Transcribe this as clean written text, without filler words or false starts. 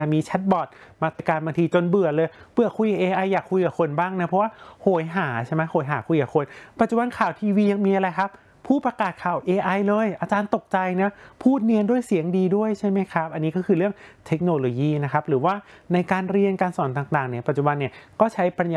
มีแชทบอทมาการบางทีจนเบื่อเลยเบื่อคุย AI อยากคุยกับคนบ้างนะเพราะว่าโหยหาใช่ไหมโหยหาคุยกับคนปัจจุบันข่าวทีวียังมีอะไรครับผู้ประกาศข่าว AI เลยอาจารย์ตกใจนะพูดเนียนด้วยเสียงดีด้วยใช่ไหมครับอันนี้ก็คือเรื่องเทคโนโลยีนะครับหรือว่าในการเรียนการสอนต่างๆเนี่ยปัจจุบันเนี่ยก็ใช้ปัญญา